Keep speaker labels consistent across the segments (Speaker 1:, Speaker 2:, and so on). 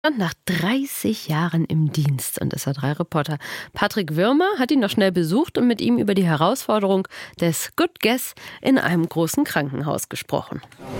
Speaker 1: Und nach 30 Jahren im Dienst. Und SR3-Reporter Patrick Würmer hat ihn noch schnell besucht und mit ihm über die Herausforderung des Good Guess in einem großen Krankenhaus gesprochen.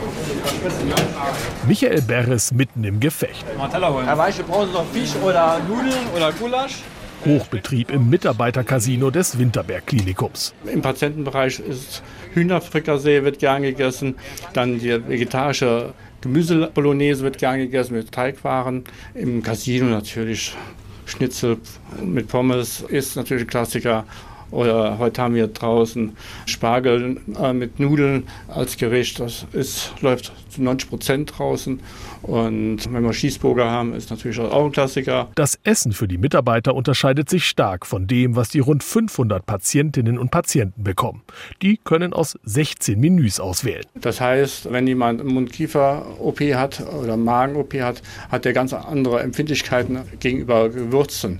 Speaker 2: Michael Beres mitten im Gefecht.
Speaker 3: Herr Weiche, brauchen Sie noch Fisch oder Nudeln oder Gulasch?
Speaker 2: Hochbetrieb im Mitarbeitercasino des Winterberg-Klinikums.
Speaker 3: Im Patientenbereich ist Hühnerfrikassee wird gern gegessen, dann die vegetarische Gemüse-Bolognese wird gern gegessen mit Teigwaren. Im Casino natürlich Schnitzel mit Pommes ist natürlich ein Klassiker. Oder heute haben wir draußen Spargel mit Nudeln als Gericht. Das läuft zu 90% draußen. Und wenn wir Schießburger haben, ist natürlich auch ein Klassiker.
Speaker 2: Das Essen für die Mitarbeiter unterscheidet sich stark von dem, was die rund 500 Patientinnen und Patienten bekommen. Die können aus 16 Menüs auswählen.
Speaker 3: Das heißt, wenn jemand Mund-Kiefer-OP hat oder Magen-OP hat, hat er ganz andere Empfindlichkeiten gegenüber Gewürzen.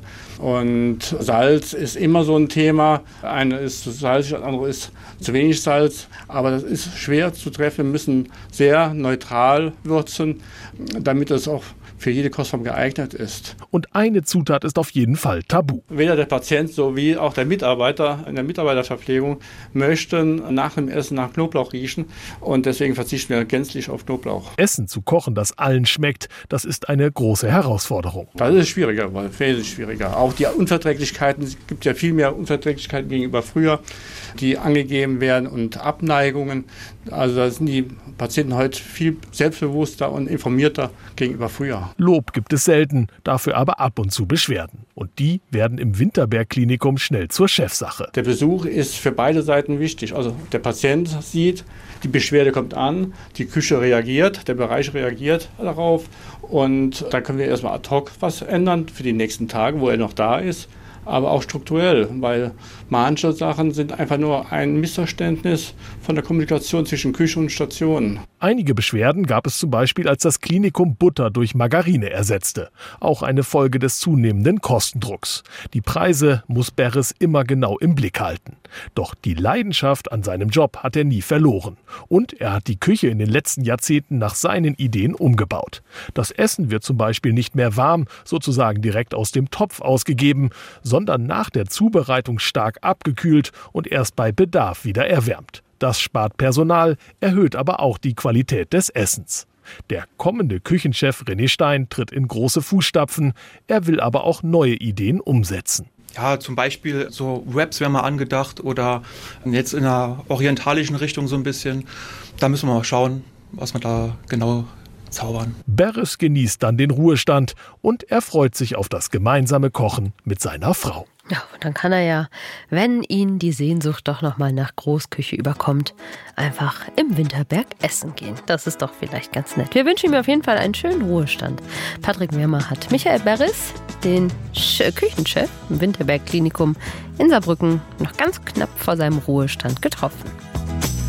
Speaker 3: Und Salz ist immer so ein Thema. Eine ist zu salzig, das andere ist zu wenig Salz. Aber das ist schwer zu treffen. Wir müssen sehr neutral würzen, damit es auch für jede Kostform geeignet ist.
Speaker 2: Und eine Zutat ist auf jeden Fall tabu.
Speaker 3: Weder der Patient sowie auch der Mitarbeiter in der Mitarbeiterverpflegung möchten nach dem Essen nach Knoblauch riechen. Und deswegen verzichten wir gänzlich auf Knoblauch.
Speaker 2: Essen zu kochen, das allen schmeckt, das ist eine große Herausforderung.
Speaker 3: Das ist schwieriger, wesentlich schwieriger. Auch die Unverträglichkeiten, es gibt ja viel mehr Unverträglichkeiten gegenüber früher, die angegeben werden und Abneigungen. Also da sind die Patienten heute viel selbstbewusster und informierter gegenüber früher.
Speaker 2: Lob gibt es selten, dafür aber ab und zu Beschwerden. Und die werden im Winterberg-Klinikum schnell zur Chefsache.
Speaker 3: Der Besuch ist für beide Seiten wichtig. Also der Patient sieht, die Beschwerde kommt an, die Küche reagiert, der Bereich reagiert darauf. Und da können wir erstmal ad hoc was ändern für die nächsten Tage, wo er noch da ist. Aber auch strukturell, weil manche Sachen sind einfach nur ein Missverständnis von der Kommunikation zwischen Küche und Station.
Speaker 2: Einige Beschwerden gab es zum Beispiel, als das Klinikum Butter durch Margarine ersetzte. Auch eine Folge des zunehmenden Kostendrucks. Die Preise muss Beres immer genau im Blick halten. Doch die Leidenschaft an seinem Job hat er nie verloren. Und er hat die Küche in den letzten Jahrzehnten nach seinen Ideen umgebaut. Das Essen wird zum Beispiel nicht mehr warm, sozusagen direkt aus dem Topf ausgegeben, sondern nach der Zubereitung stark abgekühlt und erst bei Bedarf wieder erwärmt. Das spart Personal, erhöht aber auch die Qualität des Essens. Der kommende Küchenchef René Stein tritt in große Fußstapfen, er will aber auch neue Ideen umsetzen.
Speaker 4: Ja, zum Beispiel so Wraps wäre mal angedacht oder jetzt in einer orientalischen Richtung so ein bisschen. Da müssen wir mal schauen, was wir da genau zaubern.
Speaker 2: Beres genießt dann den Ruhestand und er freut sich auf das gemeinsame Kochen mit seiner Frau.
Speaker 1: Ja, und dann kann er ja, wenn ihn die Sehnsucht doch nochmal nach Großküche überkommt, einfach im Winterberg essen gehen. Das ist doch vielleicht ganz nett. Wir wünschen ihm auf jeden Fall einen schönen Ruhestand. Patrick Würmer hat Michael Beres, den Küchenchef im Winterberg-Klinikum in Saarbrücken, noch ganz knapp vor seinem Ruhestand getroffen.